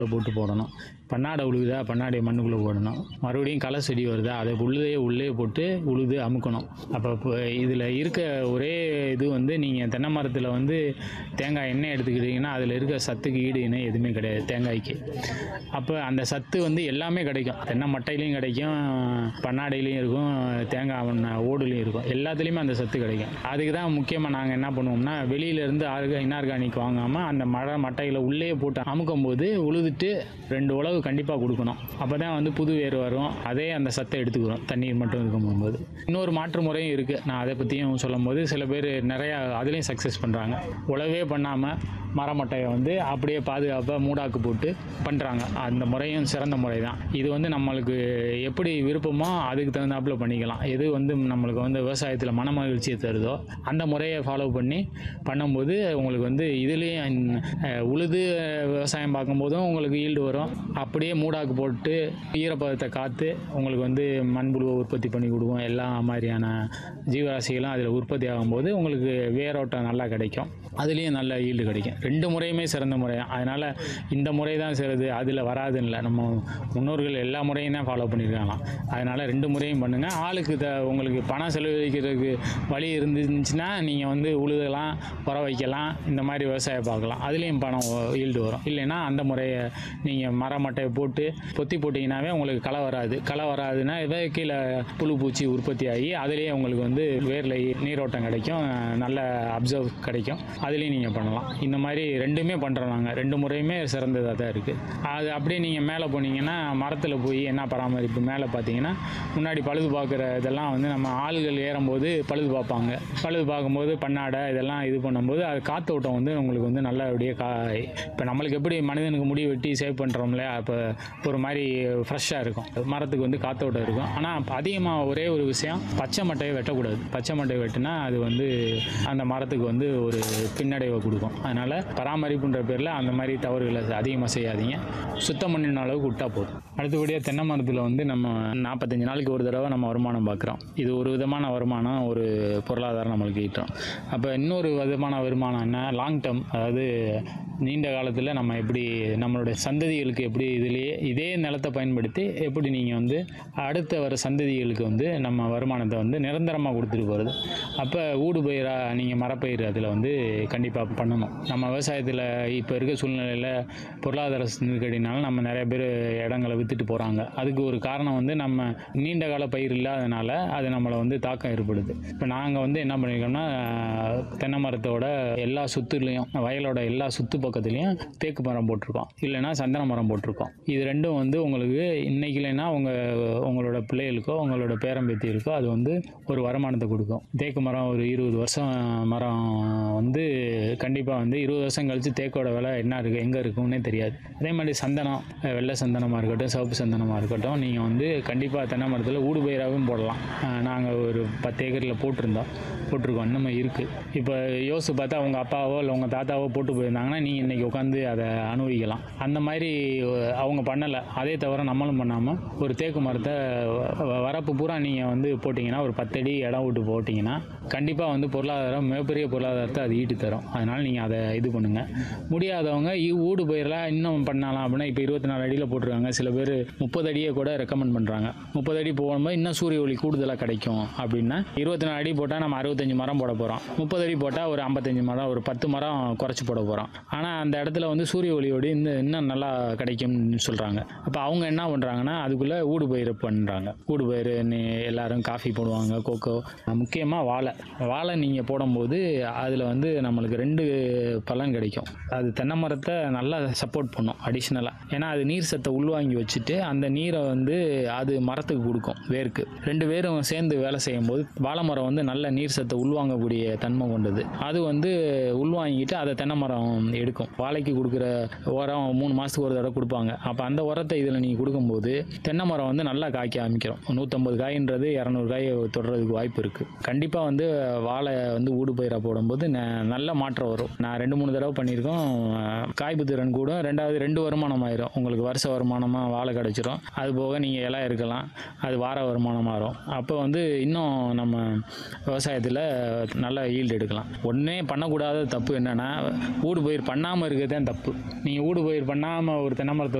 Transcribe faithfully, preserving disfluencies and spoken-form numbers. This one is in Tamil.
போட்டு போடணும். பன்னாடை உழுகுதா பன்னாடைய மண்ணுக்குள்ளே போடணும். மறுபடியும் களை செடி வருதா அதை உள்ளே உள்ளே போட்டு உழுது அமுக்கணும். அப்போ இப்போ இதில் இருக்க ஒரே இது வந்து நீங்கள் தென்னை மரத்தில் வந்து தேங்காய் எண்ணெய் எடுத்துக்கிட்டிங்கன்னா அதில் இருக்க சத்துக்கு ஈடு இணை எதுவுமே கிடையாது தேங்காய்க்கு. அப்போ அந்த சத்து வந்து எல்லாமே கிடைக்கும். தென்னை மட்டையிலையும் கிடைக்கும், பன்னாடையிலையும் இருக்கும், தேங்காய் மண்ண ஓடுலையும் இருக்கும். எல்லாத்துலேயுமே அந்த சத்து கிடைக்கும். அதுக்கு தான் முக்கியமாக நாங்கள் என்ன பண்ணுவோம்னா வெளியிலேருந்து ஆர்கா இன்ஆர்கானிக் வாங்காமல் அந்த மழை மட்டையில் உள்ளே போட்டு அமுக்கும் போது உழுதுட்டு ரெண்டு உழவு கண்டிப்பாக கொடுக்கணும். அப்போ தான் வந்து புது வேர் வரும். அதே அந்த சத்தை எடுத்துக்கிறோம் தண்ணீர் மட்டும் இருக்கும்போது. இன்னொரு மாற்று முறையும் இருக்குது. நான் அதை பற்றியும் சொல்லும் போது சில பேர் நிறையா அதுலேயும் சக்ஸஸ் பண்ணுறாங்க. உழவே பண்ணாமல் மரமட்டையை வந்து அப்படியே பாதுகாப்பாக மூடாக்கு போட்டு பண்ணுறாங்க. அந்த முறையும் சிறந்த முறை தான். இது வந்து நம்மளுக்கு எப்படி விருப்பமோ அதுக்கு தகுந்தாப்புல பண்ணிக்கலாம். எது வந்து நம்மளுக்கு வந்து விவசாயத்தில் மன மகிழ்ச்சியை தருதோ அந்த முறையை ஃபாலோ பண்ணி பண்ணும்போது உங்களுக்கு வந்து இதுலேயும் உழுது விவசாயம் பார்க்கும்போதும் உங்களுக்கு ஈல்டு வரும். அப்படியே மூடாக்கு போட்டு ஈரப்பதத்தை காத்து உங்களுக்கு வந்து மண்புழுவை உற்பத்தி பண்ணி கொடுக்கும். எல்லா மாதிரியான ஜீவராசிகளும் அதில் உற்பத்தி ஆகும்போது உங்களுக்கு வேரோட்டம் நல்லா கிடைக்கும். அதுலேயும் நல்ல ஈல்டு கிடைக்கும். ரெண்டு முறையுமே சிறந்த முறை. அதனால் இந்த முறை தான் சிறது அதில் வராதுன்னு இல்லை. நம்ம முன்னோர்கள் எல்லா முறையும் தான் ஃபாலோ பண்ணியிருக்காங்களாம். அதனால் ரெண்டு முறையும் பண்ணுங்கள். ஆளுக்கு த உங்களுக்கு பணம் செலவழிக்கிறதுக்கு வழி இருந்துச்சுன்னா நீங்கள் வந்து உழுதலாம், உர வைக்கலாம், இந்த மாதிரி விவசாயம் பார்க்கலாம். அதுலேயும் பணம் ஈல்டு வரும். இல்லைன்னா அந்த முறையை நீங்கள் மரமட்டையை போட்டு பொத்தி போட்டிங்கன்னாவே உங்களுக்கு களை வராது. களை வராதுன்னா இதை கீழே புழு பூச்சி உற்பத்தி ஆகி அதுலேயே உங்களுக்கு வந்து வேரில் நீரோட்டம் கிடைக்கும், நல்ல அப்சர்வ் கிடைக்கும். அதுலேயும் நீங்கள் பண்ணலாம். இந்த மாதிரி ரெண்டுமே பண்ணுறோம் நாங்கள். ரெண்டு முறையுமே சிறந்ததாக தான் இருக்குது. அது அப்படியே நீங்கள் மேலே போனீங்கன்னா மரத்தில் போய் என்ன பராமரிப்பு மேலே பார்த்தீங்கன்னா முன்னாடி பழுது பார்க்குற இதெல்லாம் வந்து நம்ம ஆளுகள் ஏறும்போது பழுது பார்ப்பாங்க. பழுது பார்க்கும்போது பன்னாடை இதெல்லாம் இது பண்ணும்போது அது காற்றோட்டம் வந்து உங்களுக்கு வந்து நல்லபடியாக கா இப்போ நம்மளுக்கு எப்படி மனிதனுக்கு முடி வெட்டி சேவ் பண்ணுறோம்ல அப்போ ஒரு மாதிரி ஃப்ரெஷ்ஷாக இருக்கும். மரத்துக்கு வந்து காற்றோட்டம் இருக்கும். ஆனால் அதிகமாக ஒரே ஒரு விஷயம் பச்சை மட்டையை வெட்டக்கூடாது. பச்சை மட்டையை வெட்டினா அது வந்து அந்த மரத்துக்கு வந்து ஒரு பின்னடைவை கொடுக்கும். அதனால் பராமரிப்புன்ற பேரில் அந்த மாதிரி தவறுகளை அதிகமாக செய்யாதீங்க. சுத்தம் பண்ணின அளவுக்கு விட்டா போதும். அடுத்தபடியாக தென்னை மரத்தில் வந்து நம்ம நாற்பத்தஞ்சு நாளைக்கு ஒரு தடவை நம்ம வருமானம் பார்க்குறோம். இது ஒரு விதமான வருமானம், ஒரு பொருளாதாரம் நம்மளுக்கு ஈட்டுறோம். அப்போ இன்னொரு விதமான வருமானம் என்ன, லாங் டேர்ம், அதாவது நீண்ட காலத்தில் நம்ம எப்படி நம்மளுடைய சந்ததிகளுக்கு எப்படி இதிலேயே இதே நிலத்தை பயன்படுத்தி எப்படி நீங்கள் வந்து அடுத்த வர சந்ததிகளுக்கு வந்து நம்ம வருமானத்தை வந்து நிரந்தரமாக கொடுத்துட்டு போகிறது. அப்போ ஊடு பயிராக நீங்கள் மரப்பயிர் அதில் வந்து கண்டிப்பாக பண்ணணும். நம்ம விவசாயத்தில் இப்போ இருக்க சூழ்நிலையில் பொருளாதார நெருக்கடினால நம்ம நிறைய பேர் இடங்களை விற்றுட்டு போகிறாங்க. அதுக்கு ஒரு காரணம் வந்து நம்ம நீண்ட கால பயிர் இல்லாதனால அது நம்மளை வந்து தாக்கம் ஏற்படுது. இப்போ நாங்கள் வந்து என்ன பண்ணியிருக்கோம்னா தென்னை மரத்தோட எல்லா சுற்றுலையும் வயலோட எல்லா சுற்று பக்கத்துலேயும் தேக்கு மரம் போட்டிருக்கோம், இல்லைன்னா சந்தன மரம் போட்டிருக்கோம். இது ரெண்டும் வந்து உங்களுக்கு இன்னைக்கு இல்லைன்னா உங்கள் உங்களோட பிள்ளைகளுக்கோ உங்களோட பேரம்பேத்திகளுக்கோ அது வந்து ஒரு வருமானத்தை கொடுக்கும். தேக்கு மரம் ஒரு இருபது வருஷம் மரம் வந்து கண்டிப்பாக வந்து இருபது வருஷம் கழித்து தேக்கோட விலை என்ன இருக்குது எங்கே இருக்குன்னே தெரியாது. அதே மாதிரி சந்தனம், வெள்ளை சந்தனமாக இருக்கட்டும், சிவப்பு சந்தனமாக இருக்கட்டும், நீங்கள் வந்து கண்டிப்பாக தென்னை மரத்தில் ஊடு பயிராகவும் போடலாம். நாங்கள் ஒரு பத்து ஏக்கரில் போட்டிருந்தோம் போட்டிருக்கோம் இன்னும் இருக்குது. இப்போ யோசிச்சு பார்த்தா உங்கள் அப்பாவோ இல்லை உங்கள் தாத்தாவோ போட்டு போயிருந்தாங்கன்னா நீங்கள் இன்றைக்கி உட்காந்து அதை அனுபவிக்கலாம். அந்த மாதிரி அவங்க பண்ணலை. அதே தவிர நம்மளும் பண்ணாமல் ஒரு தேக்கு மரத்தை வரப்பு பூரா நீங்கள் வந்து போட்டிங்கன்னா ஒரு பத்தடி இடம் விட்டு போட்டிங்கன்னா கண்டிப்பாக வந்து பொருளாதாரம் மிகப்பெரிய பொருளாதாரத்தை அது ஈட்டு தரும். அதனால் நீங்கள் அதை இது பண்ணுங்கள். முடியாதவங்க ஊடு பயிரெலாம் இன்னும் பண்ணலாம் அப்படின்னா இப்போ இருபத்தி நாலு அடியில் போட்டிருக்காங்க. சில பேர் முப்பது அடியை கூட ரெக்கமெண்ட் பண்ணுறாங்க. முப்பது அடி போகும்போது இன்னும் சூரிய ஒளி கூடுதலாக கிடைக்கும் அப்படின்னா இருபத்தி நாலு அடி போட்டால் நம்ம அறுபத்தஞ்சு மரம் போட போகிறோம். முப்பது அடி போட்டால் ஒரு ஐம்பத்தஞ்சு மரம், ஒரு பத்து மரம் குறைச்சி போட போகிறோம். ஆனால் அந்த இடத்துல வந்து சூரிய ஒளியோடு இந்த இன்னும் நல்லா கிடைக்கும்னு சொல்கிறாங்க. அப்போ அவங்க என்ன பண்ணுறாங்கன்னா அதுக்குள்ளே ஊடு பயிர் பண்ணுறாங்க. ஊடு பயிர் எல்லாரும் காஃபி போடுவாங்க, கோகோ, முக்கியமாக வாழை. வாழை நீங்கள் போடும்போது அதில் வந்து நம்மளுக்கு ரெண்டு பலன் கிடைக்கும். அது தென்னை மரத்தை நல்லா சப்போர்ட் பண்ணும் அடிஷ்னலாக. ஏன்னா அது நீர் சத்தை உள்வாங்கி வச்சுட்டு அந்த நீரை வந்து அது மரத்துக்கு கொடுக்கும், வேருக்கு. ரெண்டு பேரும் சேர்ந்து வேலை செய்யும் போது வாழை மரம் வந்து நல்ல நீர் சத்தை உள்வாங்கக்கூடிய தன்மை கொண்டது. அது வந்து உள்வாங்கிட்டு அதை தென்னை மரம் எடுக்கும். வாழைக்கு கொடுக்குற உரம் மூணு மாதத்துக்கு ஒரு தடவை கொடுப்பாங்க. அப்போ அந்த உரத்தை இதில் நீங்கள் கொடுக்கும்போது தென்னை மரம் வந்து நல்லா காய்க்க ஆரம்பிக்கிறோம். நூற்றம்பது காயின்றது இரநூறு காய் தொடுறதுக்கு வாய்ப்பு இருக்குது. கண்டிப்பாக வந்து வாழை வந்து ஊடு பயிராக போடும்போது நல்ல மாற்றம் வரும். நான் ரெண்டு மூணு மூணு தடவை பண்ணியிருக்கோம். காய்ப்பு திறன் கூட. ரெண்டாவது ரெண்டு வருமானம் ஆயிரும். உங்களுக்கு வருஷ வருமானமாக வாழை கிடச்சிரும். அது போக நீங்கள் இலை இருக்கலாம், அது வார வருமானமாக வரும். அப்போ வந்து இன்னும் நம்ம விவசாயத்தில் நல்ல ஈல்டு எடுக்கலாம். ஒன்றே பண்ணக்கூடாத தப்பு என்னென்னா, ஊடு பயிர் பண்ணாமல் இருக்கிறது தான் தப்பு. நீங்கள் ஊடு பயிர் பண்ணாமல் ஒரு தென்னை மரத்தை